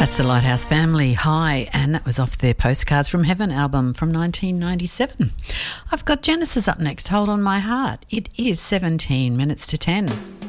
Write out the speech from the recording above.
That's the Lighthouse Family. Hi, and that was off their Postcards from Heaven album from 1997. I've got Genesis up next, Hold on My Heart. It is 17 minutes to 10.